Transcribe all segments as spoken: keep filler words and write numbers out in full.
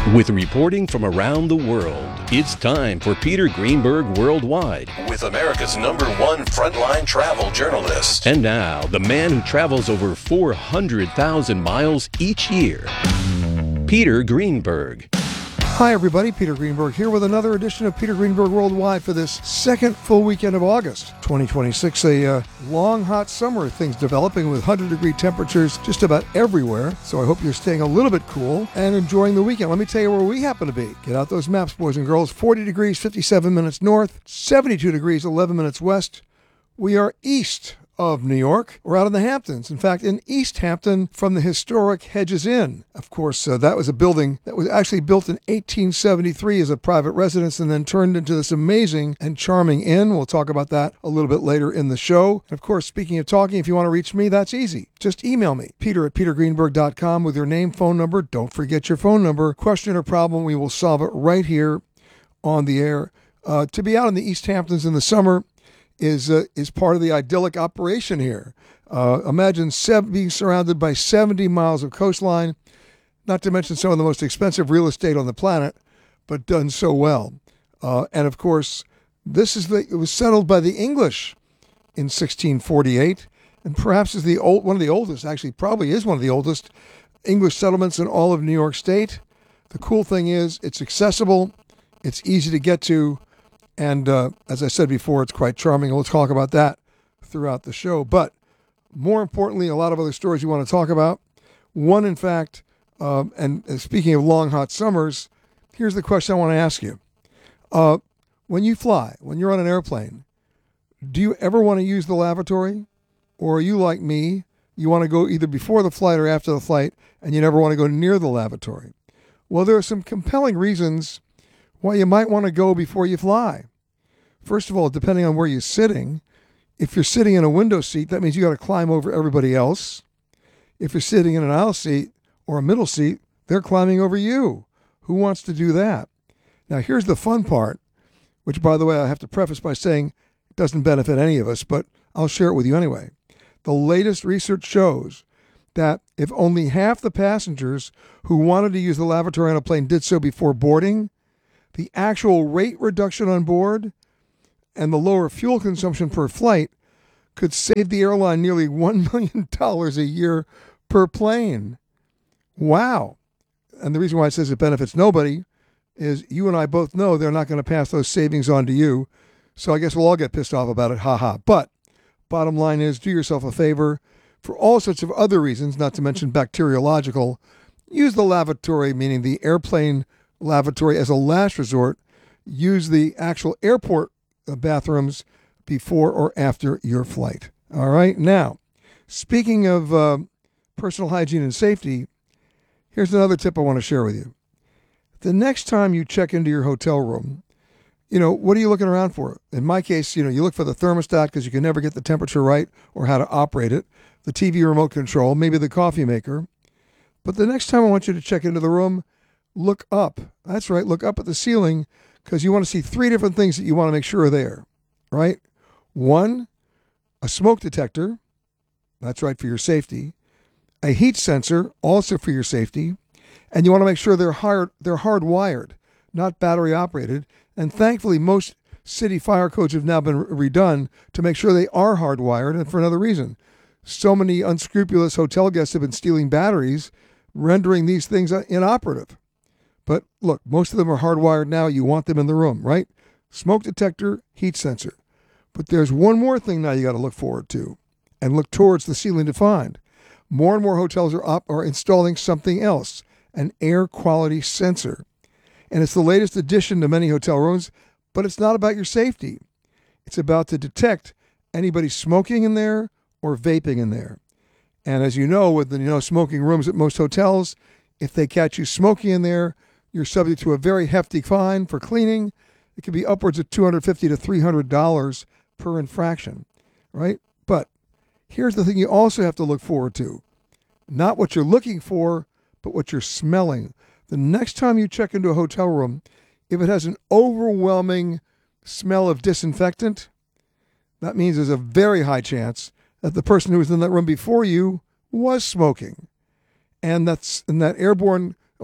With reporting from around the world, it's time for Peter Greenberg Worldwide. With America's number one frontline travel journalist. And now, the man who travels over four hundred thousand miles each year, Peter Greenberg. Hi, everybody. Peter Greenberg here with another edition of Peter Greenberg Worldwide for this second full weekend of August twenty twenty-six. A uh, long, hot summer. Things developing with one hundred degree temperatures just about everywhere. So I hope you're staying a little bit cool and enjoying the weekend. Let me tell you where we happen to be. Get out those maps, boys and girls. forty degrees, fifty-seven minutes north, seventy-two degrees, eleven minutes west. We are east of New York. We're out in the Hamptons. In fact, in East Hampton from the historic Hedges Inn. Of course, uh, that was a building that was actually built in eighteen seventy-three as a private residence and then turned into this amazing and charming inn. We'll talk about that a little bit later in the show. And of course, speaking of talking, if you want to reach me, that's easy. Just email me, peter at peter greenberg dot com with your name, phone number. Don't forget your phone number. Question or problem, we will solve it right here on the air. Uh, to be out in the East Hamptons in the summer is uh, is part of the idyllic operation here. Uh, imagine seven, being surrounded by seventy miles of coastline, not to mention some of the most expensive real estate on the planet, but done so well. Uh, and of course, this is the it was settled by the English in sixteen forty-eight, and perhaps is the old one of the oldest. Actually, probably is one of the oldest English settlements in all of New York State. The cool thing is, it's accessible, it's easy to get to. And uh, as I said before, it's quite charming. We'll talk about that throughout the show. But more importantly, a lot of other stories we want to talk about. One, in fact, um, and speaking of long, hot summers, here's the question I want to ask you. Uh, when you fly, when you're on an airplane, do you ever want to use the lavatory? Or are you like me? You want to go either before the flight or after the flight, and you never want to go near the lavatory? Well, there are some compelling reasons why you might want to go before you fly. First of all, depending on where you're sitting, if you're sitting in a window seat, that means you got to climb over everybody else. If you're sitting in an aisle seat or a middle seat, they're climbing over you. Who wants to do that? Now, here's the fun part, which, by the way, I have to preface by saying it doesn't benefit any of us, but I'll share it with you anyway. The latest research shows that if only half the passengers who wanted to use the lavatory on a plane did so before boarding, the actual rate reduction on board and the lower fuel consumption per flight could save the airline nearly one million dollars a year per plane. Wow. And the reason why it says it benefits nobody is you and I both know they're not going to pass those savings on to you. So I guess we'll all get pissed off about it. Ha ha. But bottom line is, do yourself a favor. For all sorts of other reasons, not to mention bacteriological, use the lavatory, meaning the airplane lavatory, as a last resort. Use the actual airport bathrooms before or after your flight. All right. Now, speaking of uh, personal hygiene and safety, here's another tip I want to share with you. The next time you check into your hotel room, you know, what are you looking around for? In my case, you know, you look for the thermostat because you can never get the temperature right or how to operate it, the T V remote control, maybe the coffee maker. But the next time I want you to check into the room, look up. That's right, look up at the ceiling because you want to see three different things that you want to make sure are there, right? One, a smoke detector. That's right, for your safety. A heat sensor, also for your safety. And you want to make sure they're hard, they're hardwired, not battery operated. And thankfully, most city fire codes have now been redone to make sure they are hardwired, and for another reason. So many unscrupulous hotel guests have been stealing batteries, rendering these things inoperative. But look, most of them are hardwired now. You want them in the room, right? Smoke detector, heat sensor. But there's one more thing now you got to look forward to and look towards the ceiling to find. More and more hotels are up are installing something else, an air quality sensor. And it's the latest addition to many hotel rooms, but it's not about your safety. It's about to detect anybody smoking in there or vaping in there. And as you know, with the you know smoking rooms at most hotels, if they catch you smoking in there, you're subject to a very hefty fine for cleaning. It could be upwards of two hundred fifty dollars to three hundred dollars per infraction, right? But here's the thing you also have to look forward to. Not what you're looking for, but what you're smelling. The next time you check into a hotel room, if it has an overwhelming smell of disinfectant, that means there's a very high chance that the person who was in that room before you was smoking. And that's and that airborne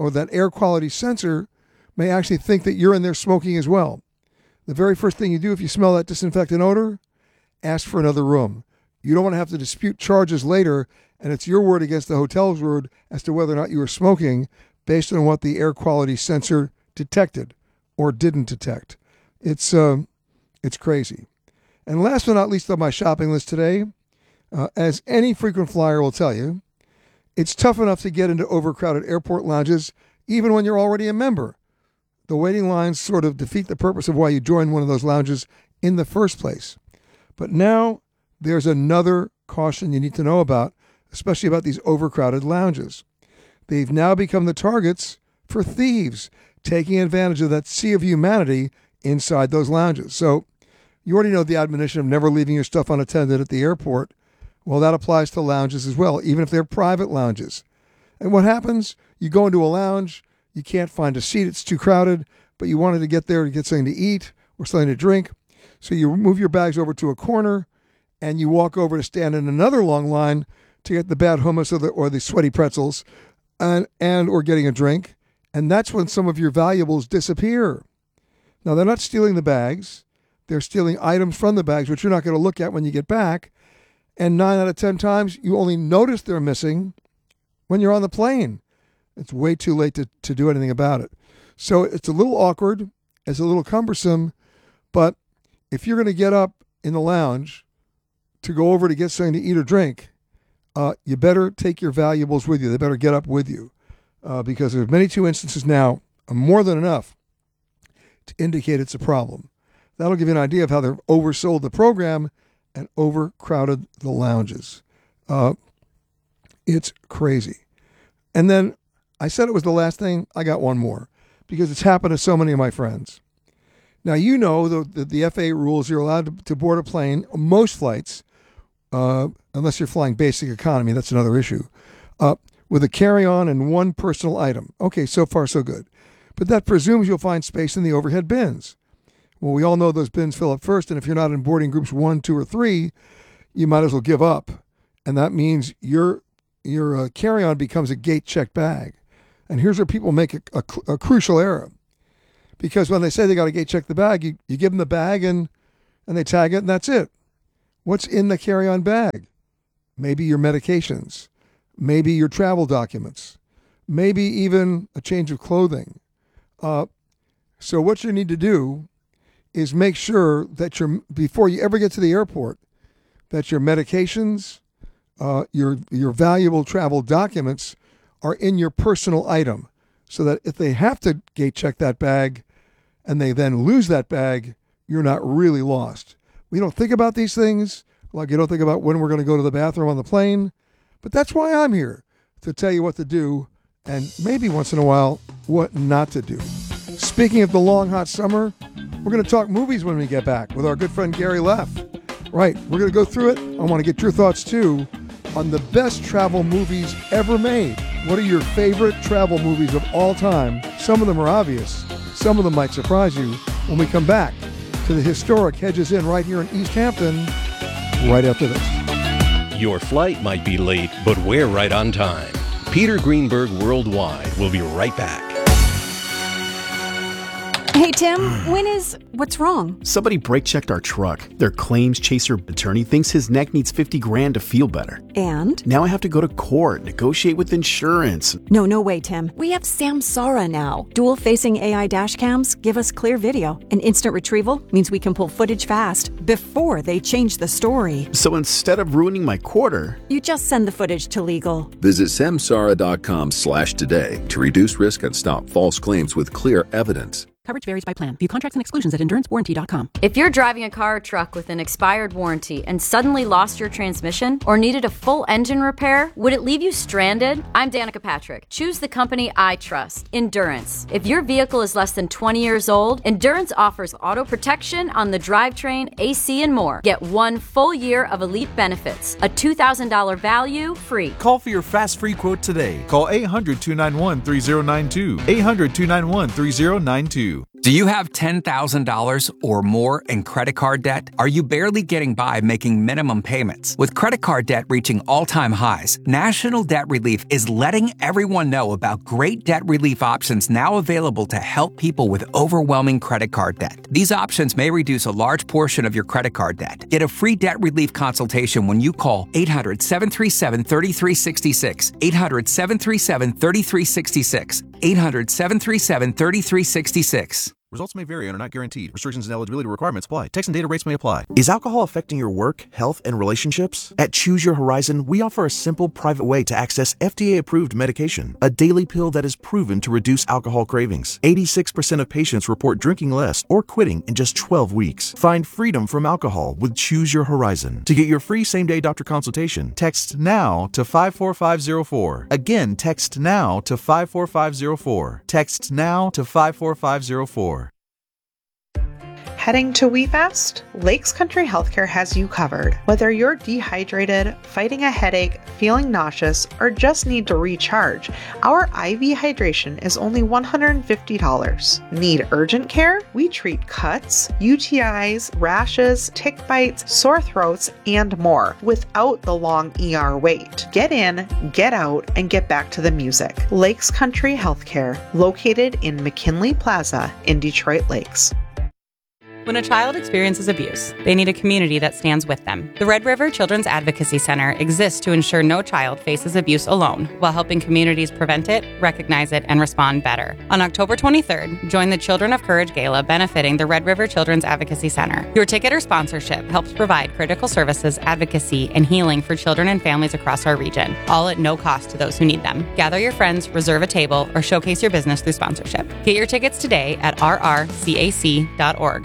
or that air quality sensor may actually think that you're in there smoking as well. The very first thing you do if you smell that disinfectant odor, ask for another room. You don't want to have to dispute charges later, and it's your word against the hotel's word as to whether or not you were smoking based on what the air quality sensor detected or didn't detect. It's uh, it's crazy. And last but not least on my shopping list today, uh, as any frequent flyer will tell you, it's tough enough to get into overcrowded airport lounges even when you're already a member. The waiting lines sort of defeat the purpose of why you join one of those lounges in the first place. But now there's another caution you need to know about, especially about these overcrowded lounges. They've now become the targets for thieves taking advantage of that sea of humanity inside those lounges. So you already know the admonition of never leaving your stuff unattended at the airport. Well, that applies to lounges as well, even if they're private lounges. And what happens? You go into a lounge, you can't find a seat, it's too crowded, but you wanted to get there to get something to eat or something to drink. So you move your bags over to a corner and you walk over to stand in another long line to get the bad hummus or the, or the sweaty pretzels and, and or getting a drink. And that's when some of your valuables disappear. Now, they're not stealing the bags. They're stealing items from the bags, which you're not going to look at when you get back. And nine out of ten times, you only notice they're missing when you're on the plane. It's way too late to, to do anything about it. So it's a little awkward. It's a little cumbersome. But if you're going to get up in the lounge to go over to get something to eat or drink, uh, you better take your valuables with you. They better get up with you. Uh, because there's many two instances now, uh, more than enough, to indicate it's a problem. That'll give you an idea of how they've oversold the program and overcrowded the lounges. Uh, it's crazy. And then I said it was the last thing. I got one more because it's happened to so many of my friends. Now, you know the, the, the F A A rules, you're allowed to, to board a plane, most flights, uh, unless you're flying basic economy, that's another issue, uh, with a carry-on and one personal item. Okay, so far so good. But that presumes you'll find space in the overhead bins. Well, we all know those bins fill up first, and if you're not in boarding groups one, two, or three, you might as well give up. And that means your your uh, carry-on becomes a gate-checked bag. And here's where people make a, a, a crucial error. Because when they say they got to gate-check the bag, you, you give them the bag and, and they tag it, and that's it. What's in the carry-on bag? Maybe your medications. Maybe your travel documents. Maybe even a change of clothing. Uh, so what you need to do is make sure that you're, before you ever get to the airport, that your medications, uh, your your valuable travel documents are in your personal item, so that if they have to gate check that bag and they then lose that bag, you're not really lost. We don't think about these things, like you don't think about when we're going to go to the bathroom on the plane, but that's why I'm here, to tell you what to do and maybe once in a while what not to do. Speaking of the long, hot summer, we're going to talk movies when we get back with our good friend Gary Leff. Right, we're going to go through it. I want to get your thoughts, too, on the best travel movies ever made. What are your favorite travel movies of all time? Some of them are obvious. Some of them might surprise you when we come back to the historic Hedges Inn right here in East Hampton right after this. Your flight might be late, but we're right on time. Peter Greenberg Worldwide will be right back. Hey, Tim, when is... What's wrong? Somebody brake-checked our truck. Their claims chaser attorney thinks his neck needs fifty grand to feel better. And? Now I have to go to court, negotiate with insurance. No, no way, Tim. We have Samsara now. Dual-facing A I dash cams give us clear video. And instant retrieval means we can pull footage fast before they change the story. So instead of ruining my quarter... You just send the footage to legal. Visit samsara.com slash today to reduce risk and stop false claims with clear evidence. Coverage varies by plan. View contracts and exclusions at endurance warranty dot com. If you're driving a car or truck with an expired warranty and suddenly lost your transmission or needed a full engine repair, would it leave you stranded? I'm Danica Patrick. Choose the company I trust, Endurance. If your vehicle is less than twenty years old, Endurance offers auto protection on the drivetrain, A C, and more. Get one full year of elite benefits, a two thousand dollars value free. Call for your fast free quote today. Call eight hundred, two nine one, three zero nine two. eight hundred, two nine one, three zero nine two. Do you have ten thousand dollars or more in credit card debt? Are you barely getting by making minimum payments? With credit card debt reaching all-time highs, National Debt Relief is letting everyone know about great debt relief options now available to help people with overwhelming credit card debt. These options may reduce a large portion of your credit card debt. Get a free debt relief consultation when you call eight hundred, seven three seven, three three six six, eight hundred, seven three seven, three three six six, eight hundred, seven three seven, three three six six. Results may vary and are not guaranteed. Restrictions and eligibility requirements apply. Text and data rates may apply. Is alcohol affecting your work, health, and relationships? At Choose Your Horizon, we offer a simple, private way to access F D A-approved medication, a daily pill that is proven to reduce alcohol cravings. eighty-six percent of patients report drinking less or quitting in just twelve weeks. Find freedom from alcohol with Choose Your Horizon. To get your free same-day doctor consultation, text NOW to five four five zero four. Again, text NOW to five four five zero four. Text NOW to five four five zero four. Heading to WeFast? Lakes Country Healthcare has you covered. Whether you're dehydrated, fighting a headache, feeling nauseous, or just need to recharge, our I V hydration is only one hundred fifty dollars. Need urgent care? We treat cuts, U T Is, rashes, tick bites, sore throats, and more without the long E R wait. Get in, get out, and get back to the music. Lakes Country Healthcare, located in McKinley Plaza in Detroit Lakes. When a child experiences abuse, they need a community that stands with them. The Red River Children's Advocacy Center exists to ensure no child faces abuse alone, while helping communities prevent it, recognize it, and respond better. On October twenty-third, join the Children of Courage Gala benefiting the Red River Children's Advocacy Center. Your ticket or sponsorship helps provide critical services, advocacy, and healing for children and families across our region, all at no cost to those who need them. Gather your friends, reserve a table, or showcase your business through sponsorship. Get your tickets today at r r c a c dot org.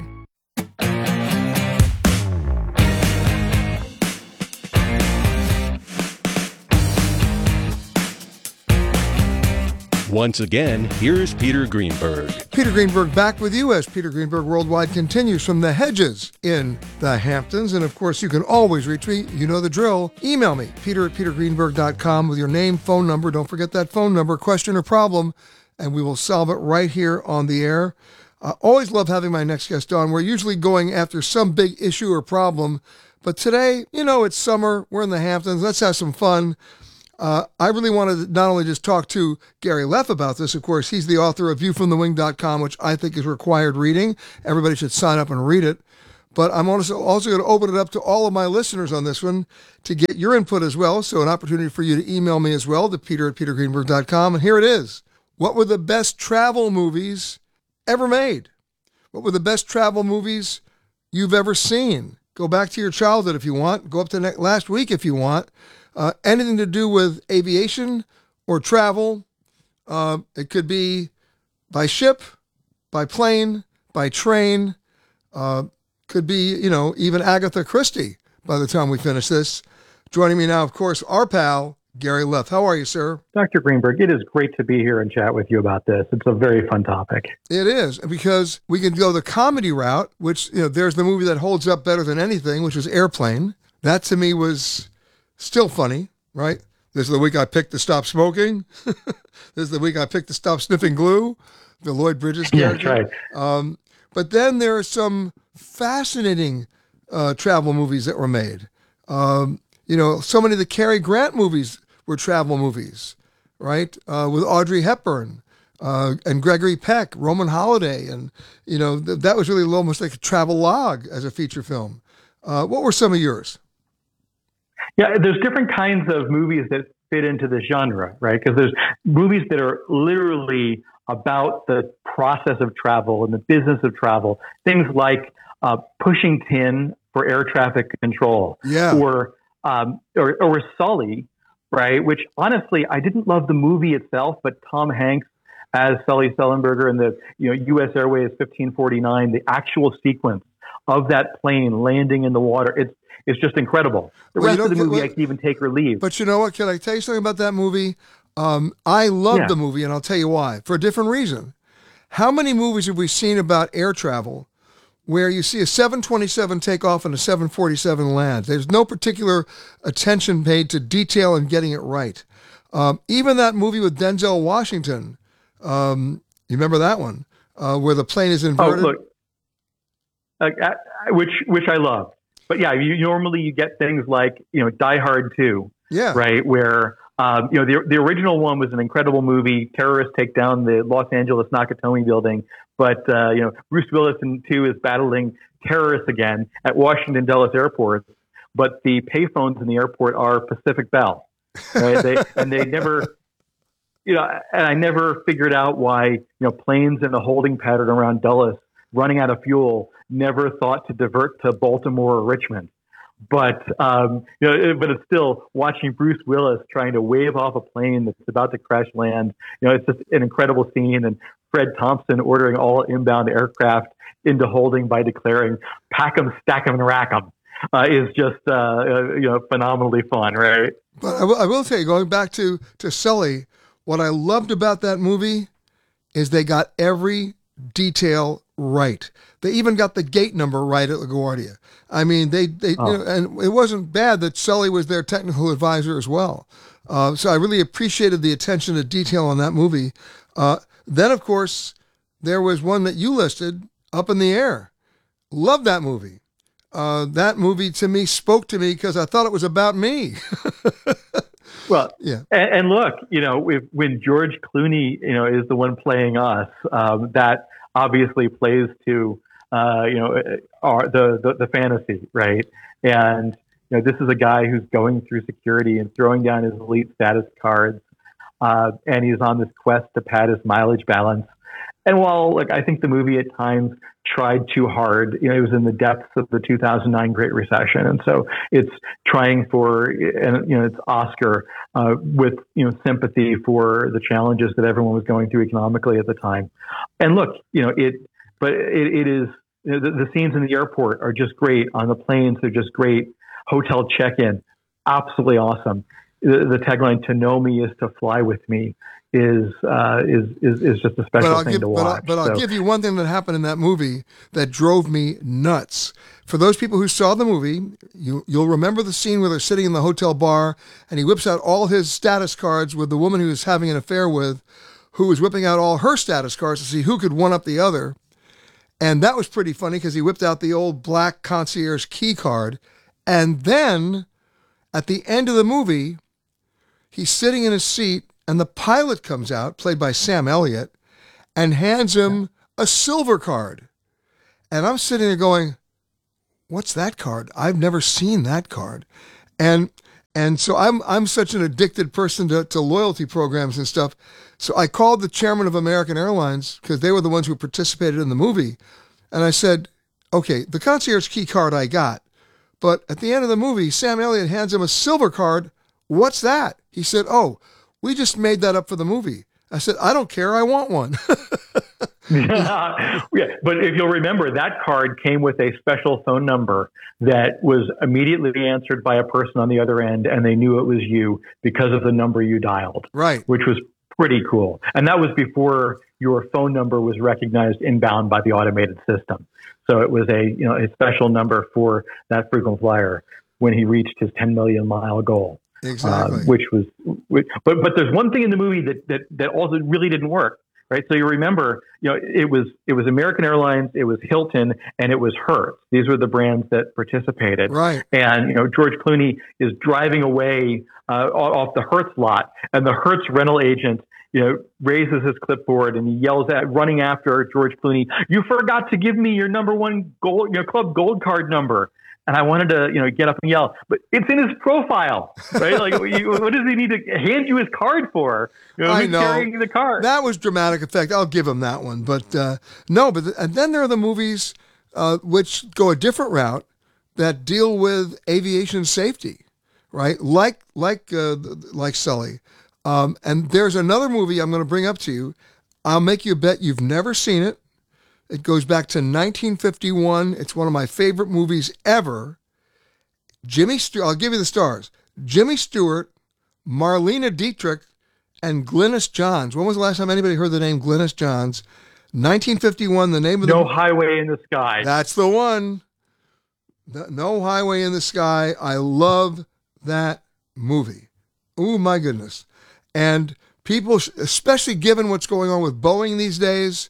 Once again, here's Peter Greenberg. Peter Greenberg back with you as Peter Greenberg Worldwide continues from the Hedges in the Hamptons. And of course, you can always reach me. You know the drill. Email me, peter at peter greenberg dot com with your name, phone number. Don't forget that phone number, question or problem, and we will solve it right here on the air. I always love having my next guest on. We're usually going after some big issue or problem. But today, you know, it's summer. We're in the Hamptons. Let's have some fun. Uh, I really wanted to not only just talk to Gary Leff about this. Of course, he's the author of view from the wing dot com, which I think is required reading. Everybody should sign up and read it. But I'm also, also going to open it up to all of my listeners on this one to get your input as well. So an opportunity for you to email me as well to peter at peter greenberg dot com. And here it is. What were the best travel movies ever made? What were the best travel movies you've ever seen? Go back to your childhood if you want. Go up to ne- last week if you want. Uh, anything to do with aviation or travel. Uh, it could be by ship, by plane, by train. Uh, could be, you know, even Agatha Christie by the time we finish this. Joining me now, of course, our pal, Gary Leff. How are you, sir? Doctor Greenberg, it is great to be here and chat with you about this. It's a very fun topic. It is, because we can go the comedy route, which, you know, there's the movie that holds up better than anything, which was Airplane. That to me was still funny, right? This is the week I picked to stop smoking. This is the week I picked to stop sniffing glue. The Lloyd Bridges character. Yeah, that's right. Um, but then there are some fascinating uh, travel movies that were made. Um, you know, so many of the Cary Grant movies were travel movies, right? Uh, with Audrey Hepburn uh, and Gregory Peck, Roman Holiday. And, you know, th- that was really almost like a travel log as a feature film. Uh, what were some of yours? Yeah, there's different kinds of movies that fit into this genre, right? Because there's movies that are literally about the process of travel and the business of travel. Things like uh, Pushing Tin for air traffic control, yeah, or um, or, or Sully, right? Which honestly, I didn't love the movie itself, but Tom Hanks as Sully Sullenberger in the you know U S Airways fifteen forty-nine, the actual sequence of that plane landing in the water, it's it's just incredible. The well, rest of the movie well, I can even take or leave. But you know what? Can I tell you something about that movie? Um, I love yeah. the movie, and I'll tell you why. For a different reason. How many movies have we seen about air travel where you see a seven twenty-seven take off and a seven forty-seven land? There's no particular attention paid to detail and getting it right. Um, even that movie with Denzel Washington, um, you remember that one? uh, where the plane is inverted. Oh, look, uh, uh, which which I love. But yeah, you normally you get things like, you know, Die Hard two, yeah, right, where um, you know the the original one was an incredible movie. Terrorists take down the Los Angeles Nakatomi building, but uh, you know Bruce Willis in two is battling terrorists again at Washington Dulles Airport, but the payphones in the airport are Pacific Bell, right? they, and they never, you know, and I never figured out why, you know, planes in a holding pattern around Dulles running out of fuel never thought to divert to Baltimore or Richmond. But, um, you know, but it's still watching Bruce Willis trying to wave off a plane that's about to crash land. You know, it's just an incredible scene. And Fred Thompson ordering all inbound aircraft into holding by declaring, pack 'em, stack 'em, and rack 'em, uh, is just, uh, uh, you know, phenomenally fun, right? But I will, I will tell you, going back to, to Sully, what I loved about that movie is they got every detail right. They even got the gate number right at LaGuardia. I mean, they, they oh. you know, and it wasn't bad that Sully was their technical advisor as well. Uh, so I really appreciated the attention to detail on that movie. Uh, then, of course, there was one that you listed, Up in the Air. Love that movie. Uh, that movie to me spoke to me because I thought it was about me. Well, yeah, and, and look, you know, if, when George Clooney, you know, is the one playing us, um, that obviously plays to, uh, you know, our, the, the the fantasy, right? And you know, this is a guy who's going through security and throwing down his elite status cards, uh, and he's on this quest to pad his mileage balance. And while, like, I think the movie at times tried too hard, you know, it was in the depths of the two thousand nine Great Recession. And so it's trying for, and, you know, it's Oscar uh, with, you know, sympathy for the challenges that everyone was going through economically at the time. And look, you know, it, but it, it is, you know, the, the scenes in the airport are just great. On the planes, they're just great. Hotel check-in, absolutely awesome. The, the tagline, "To know me is to fly with me," is uh, is, is is just a special thing give, to watch. But, I, but I'll so. give you one thing that happened in that movie that drove me nuts. For those people who saw the movie, you, you'll remember the scene where they're sitting in the hotel bar and he whips out all his status cards with the woman he was having an affair with, who was whipping out all her status cards to see who could one up the other. And that was pretty funny because he whipped out the old black concierge key card. And then at the end of the movie, he's sitting in his seat and the pilot comes out, played by Sam Elliott, and hands him a silver card. And I'm sitting there going, what's that card? I've never seen that card. And and so I'm I'm such an addicted person to, to loyalty programs and stuff. So I called the chairman of American Airlines, because they were the ones who participated in the movie. And I said, okay, the concierge key card I got. But at the end of the movie, Sam Elliott hands him a silver card. What's that? He said, oh, we just made that up for the movie. I said, I don't care. I want one. yeah, but if you'll remember, that card came with a special phone number that was immediately answered by a person on the other end, and they knew it was you because of the number you dialed. Right. Which was pretty cool. And that was before your phone number was recognized inbound by the automated system. So it was a, you know, a special number for that frequent flyer when he reached his ten million mile goal. Exactly. Uh, which was, which, but but there's one thing in the movie that that that also really didn't work, right? So you remember, you know, it was it was American Airlines, it was Hilton, and it was Hertz. These were the brands that participated, right? And you know, George Clooney is driving away uh, off the Hertz lot, and the Hertz rental agent, you know, raises his clipboard and he yells at, running after George Clooney, "You forgot to give me your number one gold, your club gold card number." And I wanted to, you know, get up and yell, but it's in his profile, right? Like, what does he need to hand you his card for? You know, I know. Carrying the card. That was dramatic effect. I'll give him that one. But uh, no, but th- and then there are the movies uh, which go a different route that deal with aviation safety, right? Like like uh, like Sully. Um, and there's another movie I'm going to bring up to you. I'll make you a bet you've never seen it. It goes back to nineteen fifty-one. It's one of my favorite movies ever. Jimmy Stewart, I'll give you the stars. Jimmy Stewart, Marlena Dietrich, and Glynis Johns. When was the last time anybody heard the name Glynis Johns? nineteen fifty-one, the name of the No Highway in the Sky. That's the one. No Highway in the Sky. I love that movie. Oh, my goodness. And people, especially given what's going on with Boeing these days,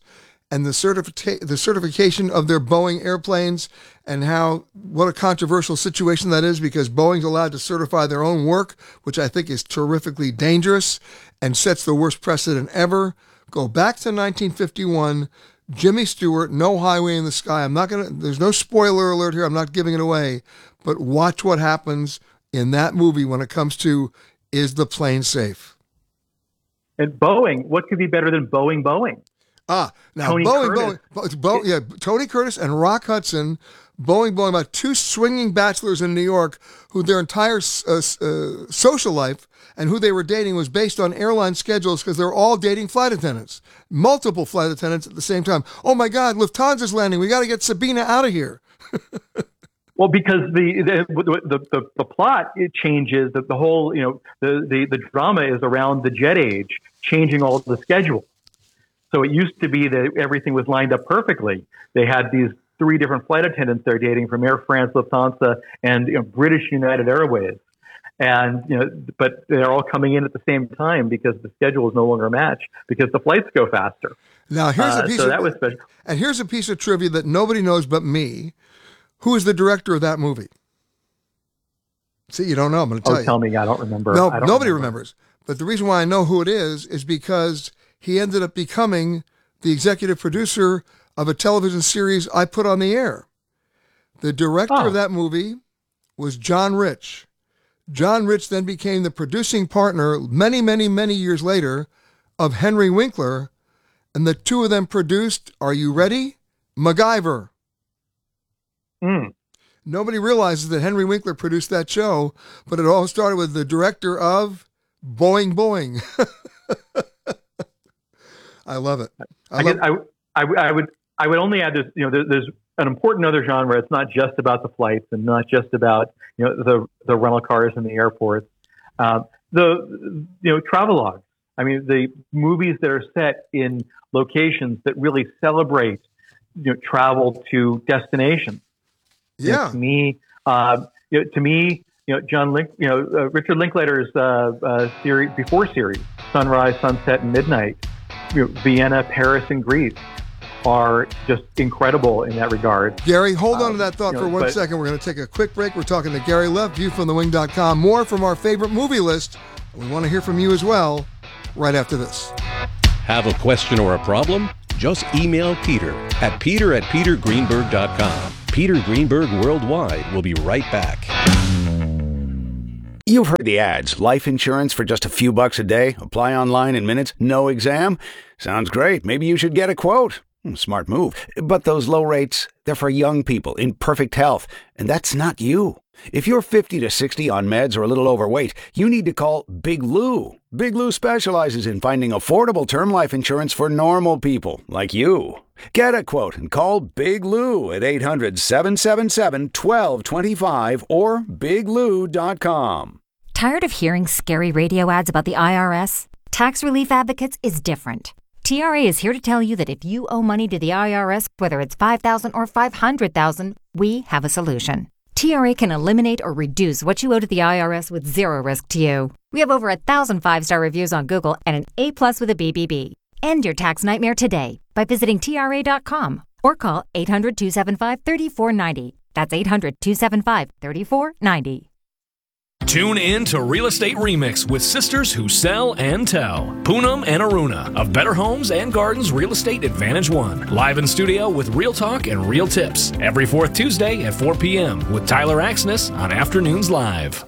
and the, certifica- the certification of their Boeing airplanes, and how what a controversial situation that is, because Boeing's allowed to certify their own work, which I think is terrifically dangerous and sets the worst precedent ever. Go back to nineteen fifty-one, Jimmy Stewart, No Highway in the Sky. I'm not going to, there's no spoiler alert here. I'm not giving it away, but watch what happens in that movie when it comes to, is the plane safe? And Boeing, what could be better than Boeing Boeing? Ah, now Tony Boeing, Curtis. Boeing, it's Bo- yeah, Tony Curtis and Rock Hudson, Boeing, Boeing, about two swinging bachelors in New York who their entire uh, uh, social life and who they were dating was based on airline schedules, because they're all dating flight attendants, multiple flight attendants at the same time. Oh my God, Lufthansa's landing. We got to get Sabina out of here. Well, because the the the, the, the plot it changes. The, the whole you know the, the the drama is around the jet age changing all the schedule. So it used to be that everything was lined up perfectly. They had these three different flight attendants they're dating from Air France, Lufthansa, and you know, British United Airways. And, you know, but they're all coming in at the same time because the schedule is no longer matched because the flights go faster. Now, here's a piece uh, so of, that was special. And here's a piece of trivia that nobody knows but me. Who is the director of that movie? See, you don't know. I'm going to tell oh, you. tell me. I don't remember. No, I don't nobody remember. remembers. But the reason why I know who it is is because he ended up becoming the executive producer of a television series I put on the air. The director oh. of that movie was John Rich. John Rich then became the producing partner many, many, many years later of Henry Winkler, and the two of them produced, are you ready? MacGyver. Mm. Nobody realizes that Henry Winkler produced that show, but it all started with the director of Boing Boing. I love it. I, I, love guess I, I, I would I would only add this. You know, there, there's an important other genre. It's not just about the flights and not just about you know the the rental cars in the airports. Uh, the you know travelogues. I mean, the movies that are set in locations that really celebrate you know travel to destinations. Yeah. You know, to me, uh, you know, to me, you know, John Link, you know, uh, Richard Linklater's uh, uh, series before series, Sunrise, Sunset, and Midnight. You know, Vienna, Paris, and Greece are just incredible in that regard. Gary, hold on um, to that thought you for know, one but, second. We're going to take a quick break. We're talking to Gary Leff, view from the wing dot com. More from our favorite movie list. We want to hear from you as well right after this. Have a question or a problem? Just email Peter at peter at peter greenberg dot com. Peter Greenberg Worldwide will be right back. You've heard the ads. Life insurance for just a few bucks a day. Apply online in minutes. No exam. Sounds great. Maybe you should get a quote. Smart move. But those low rates, they're for young people in perfect health. And that's not you. If you're fifty to sixty on meds or a little overweight, you need to call Big Lou. Big Lou specializes in finding affordable term life insurance for normal people like you. Get a quote and call Big Lou at eight hundred, seven seven seven, one two two five or big lou dot com. Tired of hearing scary radio ads about the I R S? Tax Relief Advocates is different. T R A is here to tell you that if you owe money to the I R S, whether it's five thousand dollars or five hundred thousand dollars, we have a solution. T R A can eliminate or reduce what you owe to the I R S with zero risk to you. We have over a thousand five-star reviews on Google and an A plus with a B B B. End your tax nightmare today by visiting T R A dot com or call eight hundred, two seven five, three four nine zero. That's eight hundred, two seven five, three four nine zero. Tune in to Real Estate Remix with sisters who sell and tell. Poonam and Aruna of Better Homes and Gardens Real Estate Advantage One. Live in studio with real talk and real tips. Every fourth Tuesday at four p.m. with Tyler Axness on Afternoons Live.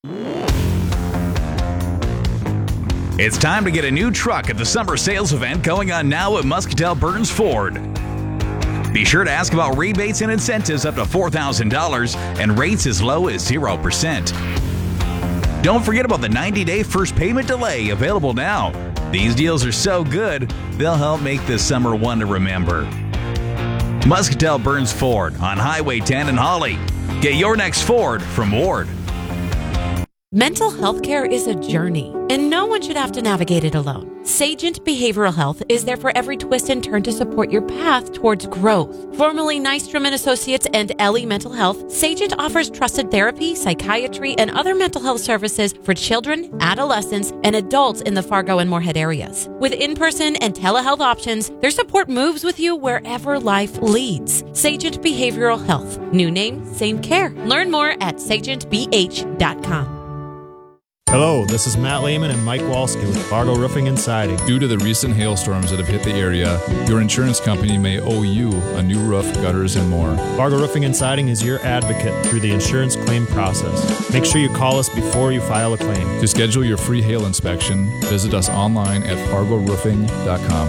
It's time to get a new truck at the summer sales event going on now at Muscatel Burns Ford. Be sure to ask about rebates and incentives up to four thousand dollars and rates as low as zero percent. Don't forget about the ninety-day first payment delay available now. These deals are so good, they'll help make this summer one to remember. Muscatel Burns Ford on Highway ten in Holly. Get your next Ford from Ward. Mental health care is a journey, and no one should have to navigate it alone. Sagent Behavioral Health is there for every twist and turn to support your path towards growth. Formerly Nystrom and Associates and Ellie Mental Health, Sagent offers trusted therapy, psychiatry, and other mental health services for children, adolescents, and adults in the Fargo and Moorhead areas. With in-person and telehealth options, their support moves with you wherever life leads. Sagent Behavioral Health. New name, same care. Learn more at sagent b h dot com. Hello, this is Matt Lehman and Mike Walski with Fargo Roofing and Siding. Due to the recent hailstorms that have hit the area, your insurance company may owe you a new roof, gutters, and more. Fargo Roofing and Siding is your advocate through the insurance claim process. Make sure you call us before you file a claim. To schedule your free hail inspection, visit us online at fargo roofing dot com.